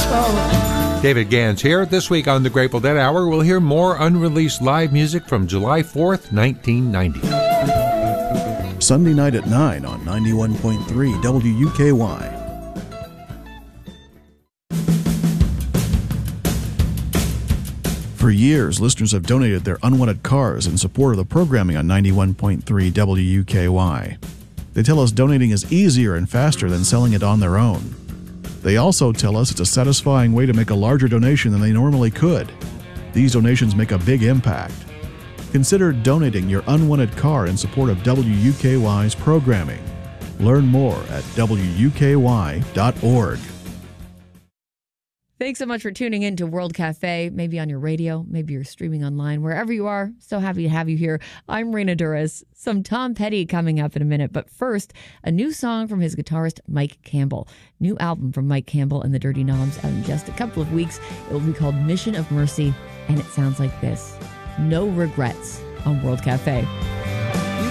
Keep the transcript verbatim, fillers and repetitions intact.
David Gans here. This week on the Grateful Dead Hour, we'll hear more unreleased live music from July fourth, nineteen ninety. Sunday night at nine on ninety-one point three W U K Y. For years, listeners have donated their unwanted cars in support of the programming on ninety-one point three W U K Y. They tell us donating is easier and faster than selling it on their own. They also tell us it's a satisfying way to make a larger donation than they normally could. These donations make a big impact. Consider donating your unwanted car in support of W U K Y's programming. Learn more at W U K Y dot org. Thanks so much for tuning in to World Cafe, maybe on your radio, maybe you're streaming online, wherever you are. So happy to have you here. I'm Raina Duras. Some Tom Petty coming up in a minute. But first, a new song from his guitarist, Mike Campbell. New album from Mike Campbell and the Dirty Knobs out in just a couple of weeks. It will be called Mission of Mercy, and it sounds like this. No Regrets on World Cafe.